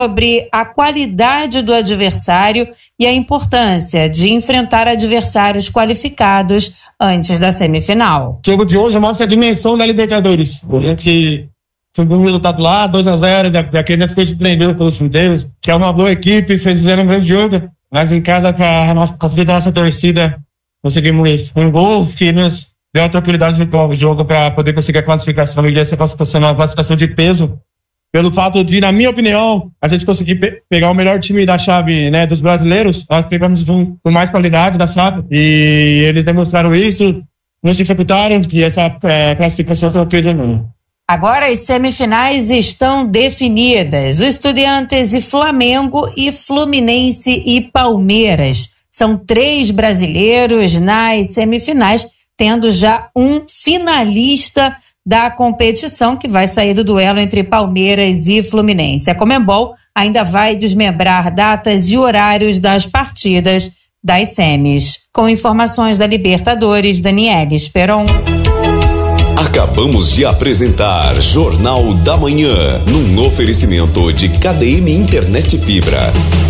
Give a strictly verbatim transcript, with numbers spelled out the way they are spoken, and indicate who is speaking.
Speaker 1: sobre a qualidade do adversário e a importância de enfrentar adversários qualificados antes da semifinal.
Speaker 2: O jogo de hoje mostra a dimensão da Libertadores. A gente subiu um resultado lá, dois a zero, daquele que foi surpreendido pelos fundeiros, que é uma boa equipe, fizeram um grande jogo, mas em casa, com a nossa, com a nossa torcida, conseguimos um gol que nos deu a tranquilidade no jogo para poder conseguir a classificação e essa classificação, uma classificação de peso, pelo fato de, na minha opinião, a gente conseguir pe- pegar o melhor time da chave, né, dos brasileiros. Nós pegamos um com mais qualidade da chave e eles demonstraram isso, nos dificultaram que essa é, classificação foi perdendo.
Speaker 1: Agora as semifinais estão definidas. O Estudiantes e Flamengo e Fluminense e Palmeiras. São três brasileiros nas semifinais, tendo já um finalista da competição que vai sair do duelo entre Palmeiras e Fluminense. A Conmebol ainda vai desmembrar datas e horários das partidas das semis. Com informações da Libertadores, Daniele Esperon.
Speaker 3: Acabamos de apresentar Jornal da Manhã, num oferecimento de K D M Internet Fibra.